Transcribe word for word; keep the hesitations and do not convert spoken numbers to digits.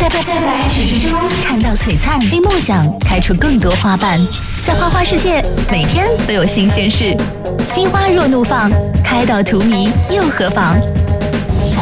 在在在白雪之中看到璀璨，并梦想开出更多花瓣。在花花世界，每天都有新鲜事。心花若怒放，开到荼蘼又何妨？